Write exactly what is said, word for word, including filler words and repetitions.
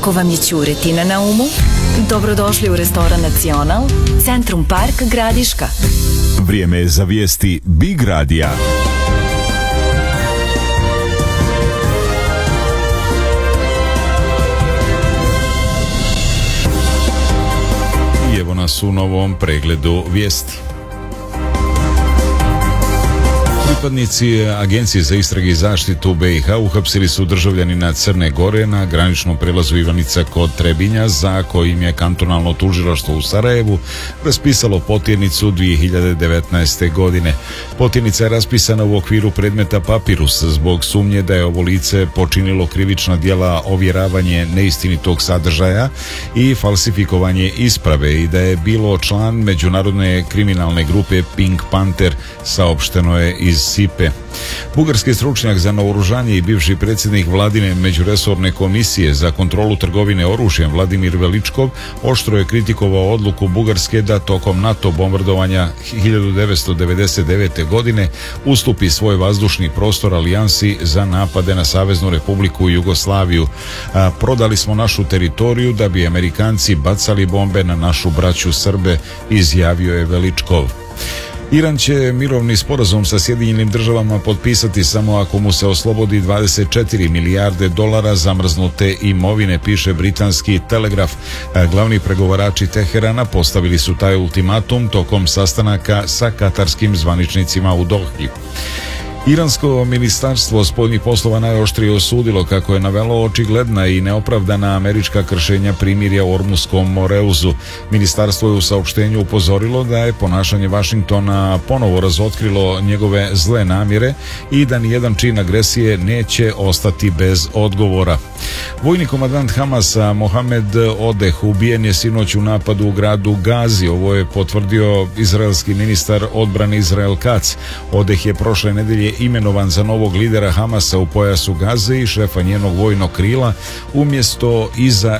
Ako vam je ćuretina na umu, dobrodošli u restoran Nacional, Centrum Park Gradiška. Vrijeme je za vijesti Big Radija. I evo nas u novom pregledu vijesti. Pripadnici Agencije za istrage i zaštitu B i H uhapsili su državljanina Crne Gore na graničnom prelazu Ivanica kod Trebinja, za kojim je kantonalno tužilaštvo u Sarajevu raspisalo potjernicu dvije hiljade devetnaeste. godine. Potjernica je raspisana u okviru predmeta Papirus zbog sumnje da je ovo lice počinilo krivična djela ovjeravanje neistinitog sadržaja i falsifikovanje isprave i da je bilo član međunarodne kriminalne grupe Pink Panther, saopšteno je iz Sipe. Bugarski stručnjak za naoružanje i bivši predsjednik vladine međuresorne komisije za kontrolu trgovine oružjem Vladimir Veličkov oštro je kritikovao odluku Bugarske da tokom NATO bombardovanja hiljadu devetsto devedeset devete. godine ustupi svoj vazdušni prostor alijansi za napade na Saveznu Republiku Jugoslaviju. A, prodali smo našu teritoriju da bi Amerikanci bacali bombe na našu braću Srbe, izjavio je Veličkov. Iran će mirovni sporazum sa Sjedinjenim državama potpisati samo ako mu se oslobodi dvadeset četiri milijarde dolara zamrznute imovine, piše britanski Telegraf. Glavni pregovarači Teherana postavili su taj ultimatum tokom sastanaka sa katarskim zvaničnicima u Dohi. Iransko ministarstvo spoljnih poslova najoštrije osudilo, kako je navelo, očigledna i neopravdana američka kršenja primirja u Ormuskom Moreuzu. Ministarstvo je u saopštenju upozorilo da je ponašanje Vašingtona ponovo razotkrilo njegove zle namjere i da nijedan čin agresije neće ostati bez odgovora. Vojni komandant Hamasa Mohamed Odeh ubijen je sinoć u napadu u gradu Gazi. Ovo je potvrdio izraelski ministar odbrane Izrael Katz. Odeh je prošle nedelje imenovan za novog lidera Hamasa u pojasu Gaze i šefa njenog vojnog krila umjesto Iza